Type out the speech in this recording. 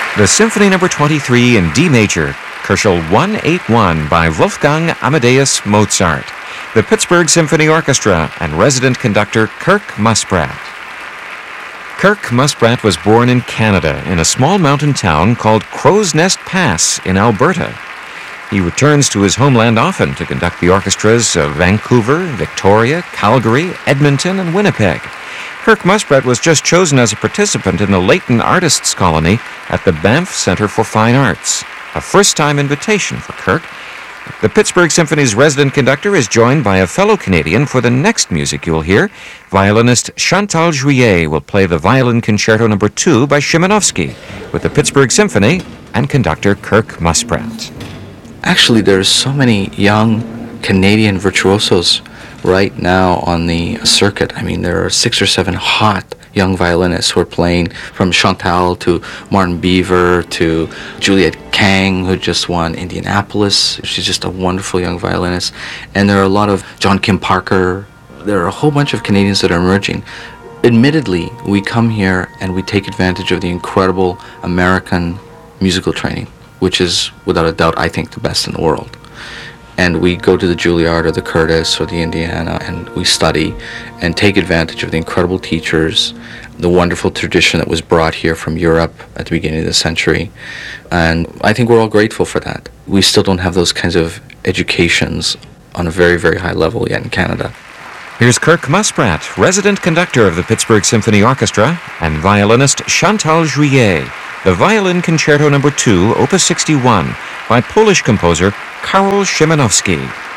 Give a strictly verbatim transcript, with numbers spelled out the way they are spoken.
The Symphony Number twenty-three in D major, Kochel one eighty-one by Wolfgang Amadeus Mozart, the Pittsburgh Symphony Orchestra, and resident conductor Kirk Musprat. Kirk Musprat was born in Canada in a small mountain town called Crow's Nest Pass in Alberta. He returns to his homeland often to conduct the orchestras of Vancouver, Victoria, Calgary, Edmonton, and Winnipeg. Kirk Musprat was just chosen as a participant in the Leighton Artists Colony at the Banff Centre for Fine Arts, a first-time invitation for Kirk. The Pittsburgh Symphony's resident conductor is joined by a fellow Canadian for the next music you'll hear. Violinist Chantal Juillet will play the Violin Concerto Number two by Szymanowski with the Pittsburgh Symphony and conductor Kirk Musprat. Actually, there's so many young Canadian virtuosos right now on the circuit. I mean, there are six or seven hot young violinists who are playing, from Chantal to Martin Beaver to Juliet Kang, who just won Indianapolis. She's just a wonderful young violinist. And there are a lot of John Kim Parker. There are a whole bunch of Canadians that are emerging. Admittedly, we come here and we take advantage of the incredible American musical training, which is, without a doubt, I think, the best in the world. And we go to the Juilliard or the Curtis or the Indiana, and we study and take advantage of the incredible teachers, the wonderful tradition that was brought here from Europe at the beginning of the century. And I think we're all grateful for that. We still don't have those kinds of educations on a very, very high level yet in Canada. Here's Kirk Musprat, resident conductor of the Pittsburgh Symphony Orchestra, and violinist Chantal Juillet, the Violin Concerto Number two, Opus sixty-one, by Polish composer Karol Szymanowski.